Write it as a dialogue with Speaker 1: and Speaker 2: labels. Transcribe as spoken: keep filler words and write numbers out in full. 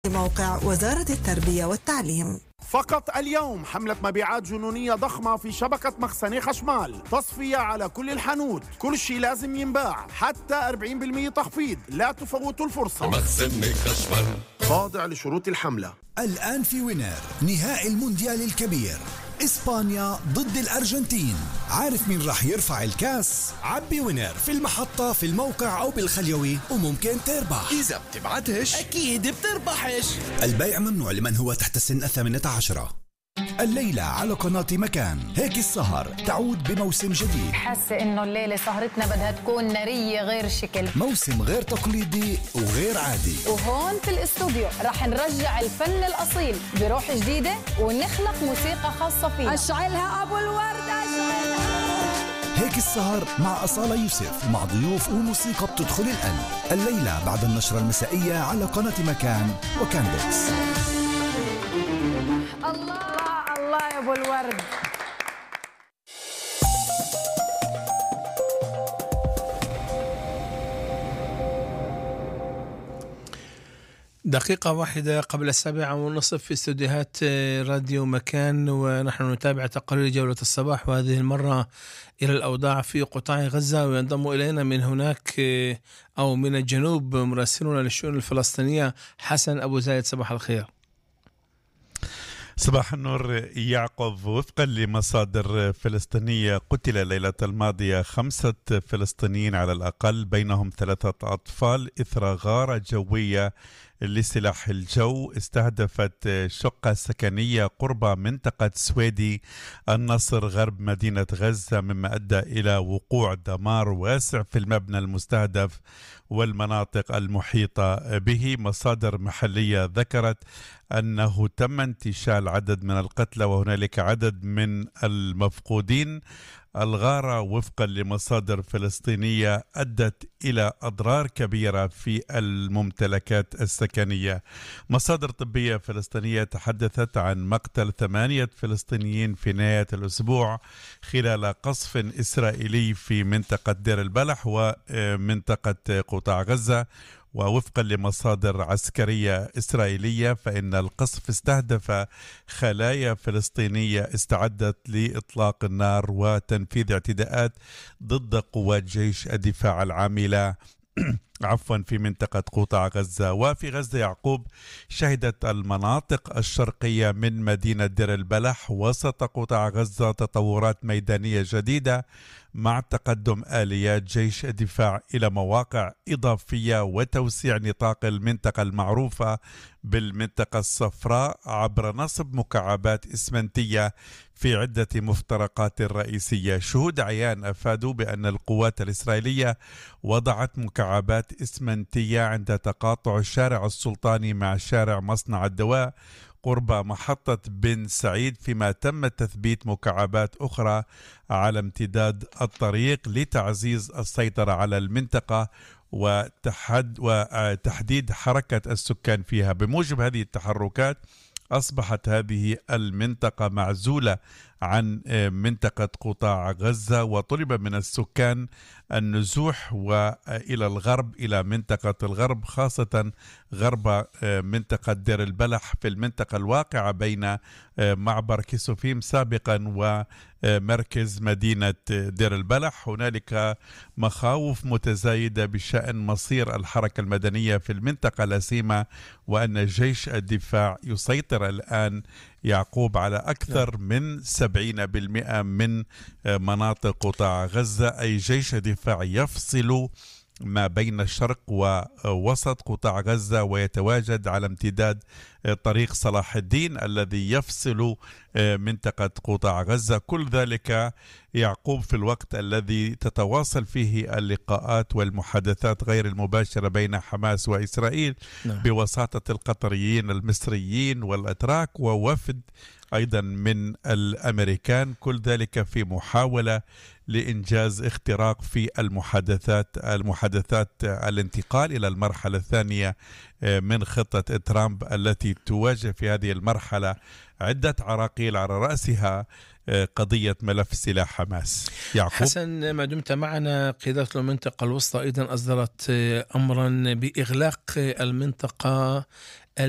Speaker 1: موقع وزارة التربية والتعليم.
Speaker 2: فقط اليوم حملة مبيعات جنونية ضخمة في شبكة مخزني خشمال، تصفية على كل الحانوت، كل شيء لازم ينباع، حتى أربعين بالمئة تخفيض، لا تفوتوا الفرصة.
Speaker 3: مخزني خشمال
Speaker 2: خاضع لشروط الحملة.
Speaker 4: الآن في وينر نهائي المونديال الكبير، إسبانيا ضد الأرجنتين. عارف مين راح يرفع الكاس؟ عبي وينر في المحطة، في الموقع أو بالخليوي، وممكن تربح.
Speaker 3: إذا بتبعتش أكيد بتربحش.
Speaker 4: البيع ممنوع لمن هو تحت السن الثامنة عشرة. الليلة على قناة مكان هيك السهر تعود بموسم جديد.
Speaker 5: حاسة إنه الليلة سهرتنا بدها تكون نارية غير شكل،
Speaker 4: موسم غير تقليدي وغير عادي.
Speaker 5: وهون في الاستوديو رح نرجع الفن الأصيل بروح جديدة ونخلق موسيقى خاصة فيها. أشعلها أبو الورد، أشعلها.
Speaker 4: هيك السهر مع أصالة يوسف، مع ضيوف وموسيقى بتدخل القلب. الليلة بعد النشرة المسائية على قناة مكان وكان بوكس.
Speaker 5: الله الله يا أبو الورد.
Speaker 6: دقيقة واحدة قبل السابعة ونصف في استوديوهات راديو مكان، ونحن نتابع تقرير جولة الصباح، وهذه المرة إلى الأوضاع في قطاع غزة. وينضم إلينا من هناك أو من الجنوب مراسلنا للشؤون الفلسطينية حسن أبو زايد. صباح الخير.
Speaker 7: صباح النور يعقوب. وفقا لمصادر فلسطينية قتل الليلة الماضية خمسة فلسطينيين على الأقل، بينهم ثلاثة أطفال، إثر غارة جوية لسلاح الجو استهدفت شقة سكنية قرب منطقة سويدي النصر غرب مدينة غزة، مما أدى إلى وقوع دمار واسع في المبنى المستهدف والمناطق المحيطة به. مصادر محلية ذكرت أنه تم انتشال عدد من القتلى وهنالك عدد من المفقودين. الغارة وفقا لمصادر فلسطينية أدت إلى أضرار كبيرة في الممتلكات السكنية. مصادر طبية فلسطينية تحدثت عن مقتل ثمانية فلسطينيين في نهاية الأسبوع خلال قصف إسرائيلي في منطقة دير البلح ومنطقة قطاع غزة. ووفقا لمصادر عسكرية إسرائيلية فإن القصف استهدف خلايا فلسطينية استعدت لإطلاق النار وتنفيذ اعتداءات ضد قوات جيش الدفاع العاملة عفوا في منطقة قطاع غزة. وفي غزة يعقوب شهدت المناطق الشرقية من مدينة دير البلح وسط قطاع غزة تطورات ميدانية جديدة مع تقدم آليات جيش الدفاع إلى مواقع إضافية وتوسيع نطاق المنطقة المعروفة بالمنطقة الصفراء عبر نصب مكعبات إسمنتية في عدة مفترقات رئيسية. شهود عيان أفادوا بأن القوات الإسرائيلية وضعت مكعبات إسمنتية عند تقاطع الشارع السلطاني مع شارع مصنع الدواء قرب محطة بن سعيد، فيما تم تثبيت مكعبات أخرى على امتداد الطريق لتعزيز السيطرة على المنطقة وتحد وتحديد حركة السكان فيها. بموجب هذه التحركات أصبحت هذه المنطقة معزولة عن منطقة قطاع غزة، وطلب من السكان النزوح وإلى الغرب إلى منطقة الغرب، خاصة غرب منطقة دير البلح في المنطقة الواقعة بين معبر كيسوفيم سابقا ومركز مدينة دير البلح. هنالك مخاوف متزايدة بشأن مصير الحركة المدنية في المنطقة، لا سيما وأن جيش الدفاع يسيطر الآن يعقوب على أكثر من سبعين بالمئة من مناطق قطاع غزة، أي جيش الدفاع يفصل ما بين الشرق ووسط قطاع غزة ويتواجد على امتداد طريق صلاح الدين الذي يفصل منطقة قطاع غزة. كل ذلك يعقوب في الوقت الذي تتواصل فيه اللقاءات والمحادثات غير المباشرة بين حماس وإسرائيل نعم. بوساطة القطريين المصريين والأتراك ووفد أيضا من الأمريكان، كل ذلك في محاولة لإنجاز اختراق في المحادثات المحادثات الانتقال إلى المرحلة الثانية من خطة ترامب التي تواجه في هذه المرحلة عدة عراقيل على رأسها قضية ملف سلاح حماس. يعقوب
Speaker 6: حسن، ما دمت معنا، قيادة المنطقة الوسطى أيضا أصدرت أمرا بإغلاق المنطقة